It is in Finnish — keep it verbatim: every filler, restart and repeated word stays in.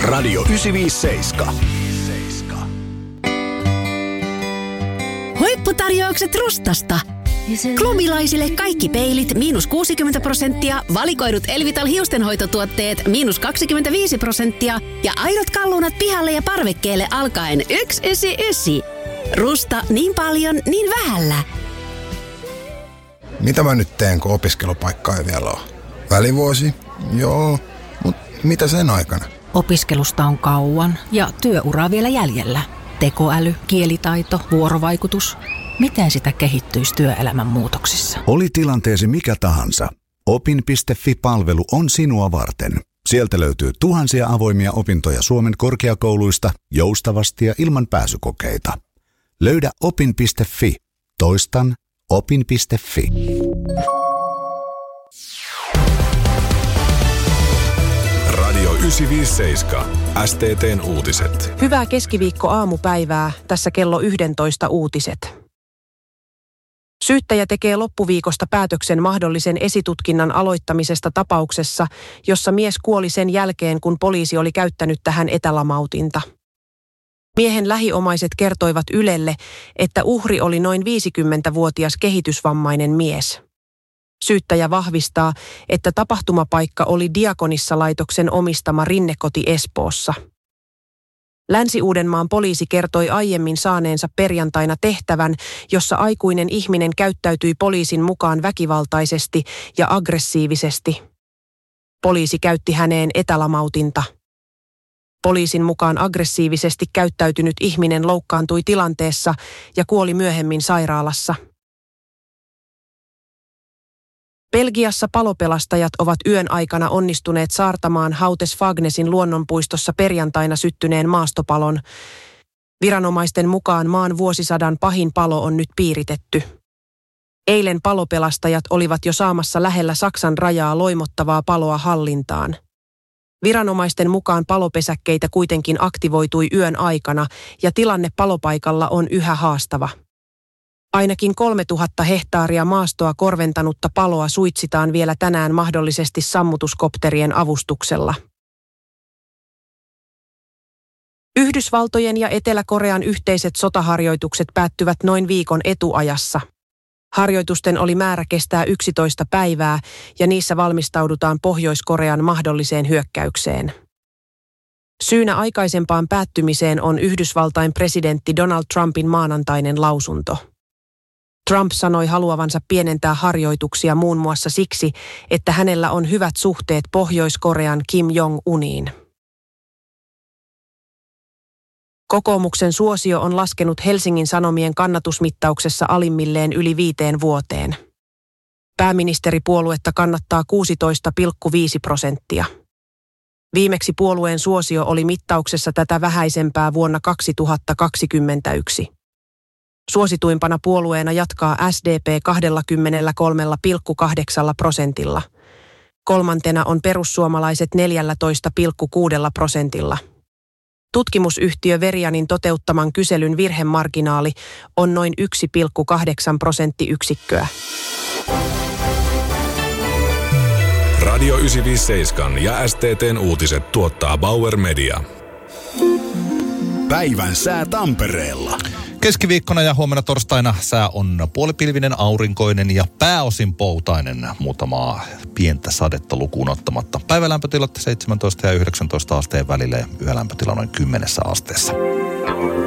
Radio yhdeksänsataaviisikymmentäseitsemän. Huipputarjoukset Rustasta. Klubilaisille kaikki peilit miinus kuusikymmentä prosenttia, valikoidut Elvital hiustenhoitotuotteet miinus kaksikymmentäviisi prosenttia ja aidot kalluunat pihalle ja parvekkeelle alkaen yksi yhdeksänkymmentäyhdeksän. Rusta niin paljon, niin vähällä. Mitä mä nyt teen, kun opiskelupaikka ei vielä ole? Välivuosi? Joo, mutta mitä sen aikana? Opiskelusta on kauan ja työuraa vielä jäljellä. Tekoäly, kielitaito, vuorovaikutus. Miten sitä kehittyisi työelämän muutoksissa? Oli tilanteesi mikä tahansa. Opin piste fi-palvelu on sinua varten. Sieltä löytyy tuhansia avoimia opintoja Suomen korkeakouluista joustavasti ja ilman pääsykokeita. Löydä opin piste fi. Toistan opin piste fi. Radio yhdeksänsataaviisikymmentäseitsemän. S T T:n uutiset. Hyvää keskiviikko-aamupäivää. Tässä kello yksitoista uutiset. Syyttäjä tekee loppuviikosta päätöksen mahdollisen esitutkinnan aloittamisesta tapauksessa, jossa mies kuoli sen jälkeen, kun poliisi oli käyttänyt tähän etälamautinta. Miehen lähiomaiset kertoivat Ylelle, että uhri oli noin viisikymmentävuotias kehitysvammainen mies. Syyttäjä vahvistaa, että tapahtumapaikka oli Diakonissa-laitoksen omistama Rinnekoti Espoossa. Länsi-Uudenmaan poliisi kertoi aiemmin saaneensa perjantaina tehtävän, jossa aikuinen ihminen käyttäytyi poliisin mukaan väkivaltaisesti ja aggressiivisesti. Poliisi käytti häneen etälamautinta. Poliisin mukaan aggressiivisesti käyttäytynyt ihminen loukkaantui tilanteessa ja kuoli myöhemmin sairaalassa. Belgiassa palopelastajat ovat yön aikana onnistuneet saartamaan Hautes-Fagnesin luonnonpuistossa perjantaina syttyneen maastopalon. Viranomaisten mukaan maan vuosisadan pahin palo on nyt piiritetty. Eilen palopelastajat olivat jo saamassa lähellä Saksan rajaa loimottavaa paloa hallintaan. Viranomaisten mukaan palopesäkkeitä kuitenkin aktivoitui yön aikana ja tilanne palopaikalla on yhä haastava. Ainakin kolmetuhatta hehtaaria maastoa korventanutta paloa suitsitaan vielä tänään mahdollisesti sammutuskopterien avustuksella. Yhdysvaltojen ja Etelä-Korean yhteiset sotaharjoitukset päättyvät noin viikon etuajassa. Harjoitusten oli määrä kestää yksitoista päivää ja niissä valmistaudutaan Pohjois-Korean mahdolliseen hyökkäykseen. Syynä aikaisempaan päättymiseen on Yhdysvaltain presidentti Donald Trumpin maanantainen lausunto. Trump sanoi haluavansa pienentää harjoituksia muun muassa siksi, että hänellä on hyvät suhteet Pohjois-Korean Kim Jong-uniin. Kokoomuksen suosio on laskenut Helsingin Sanomien kannatusmittauksessa alimmilleen yli viiteen vuoteen. Pääministeripuoluetta kannattaa kuusitoista pilkku viisi prosenttia. Viimeksi puolueen suosio oli mittauksessa tätä vähäisempää vuonna kaksituhattakaksikymmentäyksi. Suosituimpana puolueena jatkaa S D P kaksikymmentäkolme pilkku kahdeksan prosentilla. Kolmantena on perussuomalaiset neljätoista pilkku kuusi prosentilla. Tutkimusyhtiö Verianin toteuttaman kyselyn virhemarginaali on noin yksi pilkku kahdeksan prosenttiyksikköä. Radio yhdeksänsataaviisikymmentäseitsemän ja S T T:n uutiset tuottaa Bauer Media. Päivän sää Tampereella. Keskiviikkona ja huomenna torstaina sää on puolipilvinen, aurinkoinen ja pääosin poutainen, muutamaa pientä sadetta lukuun ottamatta. Päivälämpötilat seitsemäntoista ja yhdeksäntoista asteen välillä ja yölämpötila noin kymmenessä asteessa.